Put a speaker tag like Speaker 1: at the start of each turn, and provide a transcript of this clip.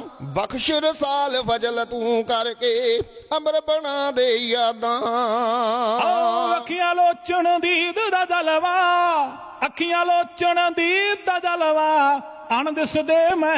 Speaker 1: ਬਖਸ਼ ਰਸਾਲ ਫਜ਼ਲ ਤੂੰ ਕਰਕੇ ਅਮਰ ਬਣਾ ਦੇ ਯਾਦਾਂ।
Speaker 2: ਅੱਖੀਆਂ ਲੋਚਣ ਦੀਦ ਦਾ ਜਲਵਾ, ਅੱਖੀਆਂ ਲੋਚਣ ਦੀਦ ਦਾ ਜਲਵਾ, ਅਣ ਦਿਸਦੇ ਮੈਂ